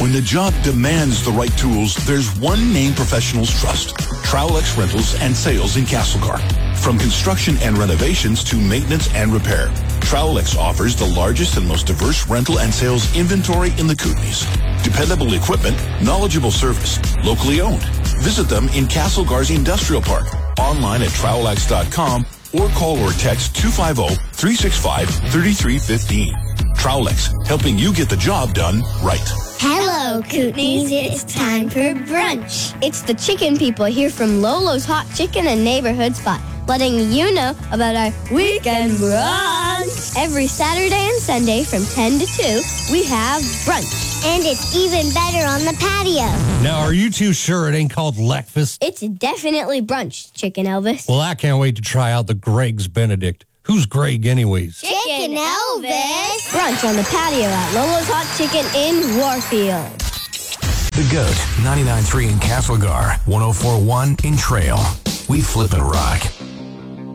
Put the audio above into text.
When the job demands the right tools, there's one name professionals trust. Trowel-X Rentals and Sales in Castlegar. From construction and renovations to maintenance and repair, Trowel-X offers the largest and most diverse rental and sales inventory in the Kootenays. Dependable equipment, knowledgeable service, locally owned. Visit them in Castlegar's Industrial Park, online at trowelx.com, or call or text 250-365-3315. Trowel-X, helping you get the job done right. Hello, Kootenays. It's time for brunch. It's the chicken people here from Lolo's Hot Chicken and Neighborhood Spot, letting you know about our weekend brunch. Every Saturday and Sunday from 10 to 2, we have brunch. And it's even better on the patio. Now, are you too sure it ain't called Leckfast? It's definitely brunch, Chicken Elvis. Well, I can't wait to try out the Greg's Benedict. Who's Greg anyways? Chicken Elvis. Brunch on the patio at Lolo's Hot Chicken in Warfield. The GOAT, 99.3 in Castlegar, 104.1 in Trail. We flip and rock.